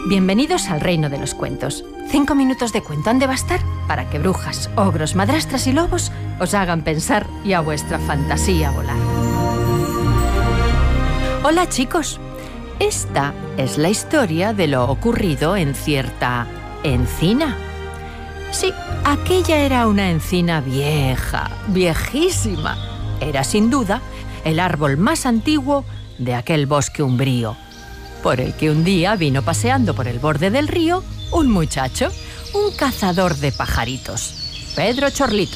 Bienvenidos al reino de los cuentos. 5 minutos de cuento han de bastar para que brujas, ogros, madrastras y lobos os hagan pensar y a vuestra fantasía volar. Hola chicos, esta es la historia de lo ocurrido en cierta encina. Sí, aquella era una encina vieja, viejísima. Era sin duda el árbol más antiguo de aquel bosque umbrío, por el que un día vino paseando por el borde del río un muchacho, un cazador de pajaritos, Pedro Chorlito.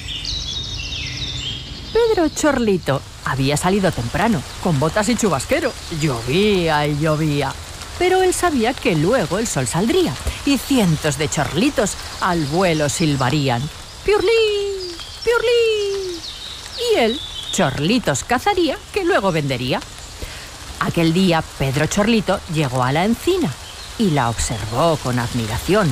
Pedro Chorlito había salido temprano, con botas y chubasquero. Llovía y llovía, pero él sabía que luego el sol saldría y cientos de chorlitos al vuelo silbarían. ¡Piurlí! ¡Piurlí! Y él chorlitos cazaría que luego vendería. Aquel día Pedro Chorlito llegó a la encina y la observó con admiración,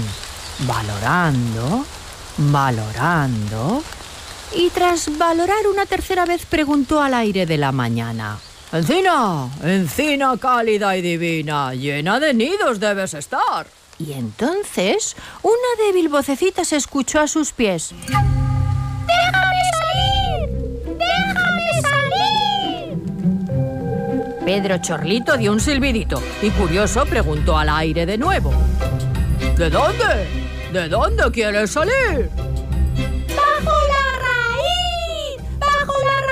valorando, y tras valorar una tercera vez preguntó al aire de la mañana: «Encina, encina cálida y divina, llena de nidos debes estar». Y entonces una débil vocecita se escuchó a sus pies: «¡Déjame salir! ¡Déjame salir!». Pedro Chorlito dio un silbidito y curioso preguntó al aire de nuevo: «¿De dónde? ¿De dónde quieres salir?». «¡Bajo la raíz! ¡Bajo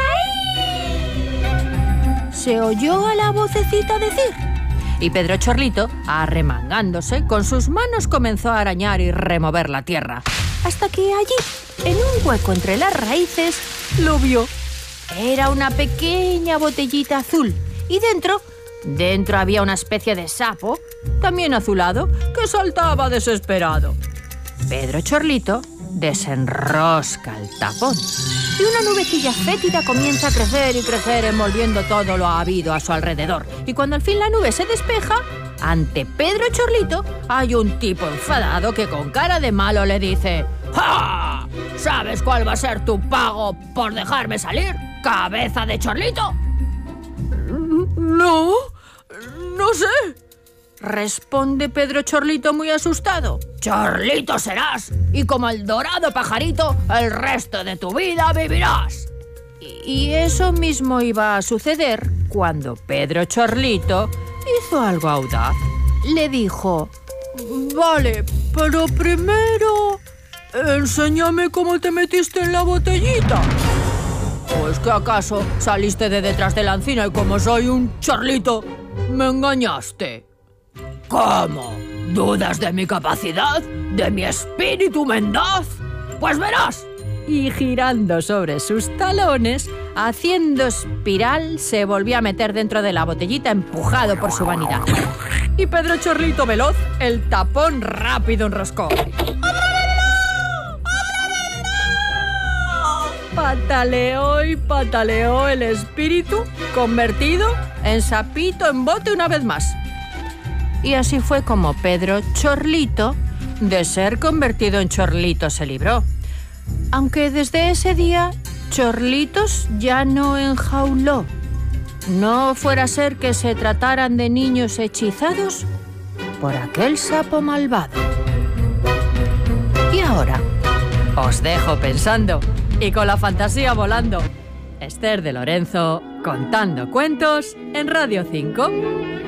la raíz!», se oyó a la vocecita decir. Y Pedro Chorlito, arremangándose, con sus manos comenzó a arañar y remover la tierra, hasta que allí, en un hueco entre las raíces, lo vio. Era una pequeña botellita azul, y dentro había una especie de sapo, también azulado, que saltaba desesperado. Pedro Chorlito desenrosca el tapón y una nubecilla fétida comienza a crecer y crecer, envolviendo todo lo habido a su alrededor. Y cuando al fin la nube se despeja, ante Pedro Chorlito hay un tipo enfadado que con cara de malo le dice: «¡Ja! ¿Sabes cuál va a ser tu pago por dejarme salir, cabeza de chorlito?». «No sé», responde Pedro Chorlito muy asustado. «Chorlito serás, y como el dorado pajarito, el resto de tu vida vivirás». Y eso mismo iba a suceder cuando Pedro Chorlito hizo algo audaz. Le dijo: «Vale, pero primero enséñame cómo te metiste en la botellita». «¿O es que acaso saliste de detrás de la encina y como soy un chorlito, me engañaste?». «¿Cómo? ¿Dudas de mi capacidad? ¿De mi espíritu mendaz? Pues verás». Y girando sobre sus talones, haciendo espiral, se volvió a meter dentro de la botellita, empujado por su vanidad. Y Pedro Chorlito veloz, el tapón rápido enroscó. Pataleó y pataleó el espíritu, convertido en sapito en bote una vez más. Y así fue como Pedro Chorlito, de ser convertido en chorlito, se libró. Aunque desde ese día, chorlitos ya no enjauló. No fuera a ser que se trataran de niños hechizados por aquel sapo malvado. Y ahora, os dejo pensando y con la fantasía volando. Esther de Lorenzo, contando cuentos en Radio 5.